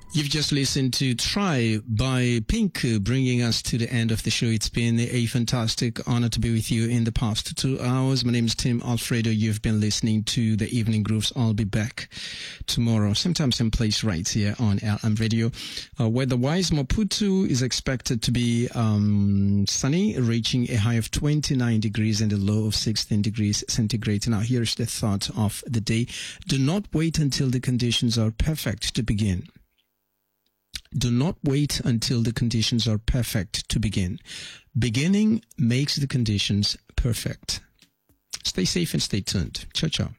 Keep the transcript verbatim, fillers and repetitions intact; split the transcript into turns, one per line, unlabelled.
You've just listened to Try by Pink, bringing us to the end of the show. It's been a fantastic honor to be with you in the past two hours. My name is Tim Alfredo. You've been listening to the Evening Grooves. I'll be back tomorrow, sometime, someplace right here on L M Radio. Uh, weather-wise, Maputo is expected to be um, sunny, reaching a high of twenty-nine degrees and a low of sixteen degrees centigrade. Now, here's the thought of the day. Do not wait until the conditions are perfect to begin. Do not wait until the conditions are perfect to begin. Beginning makes the conditions perfect. Stay safe and stay tuned. Ciao, ciao.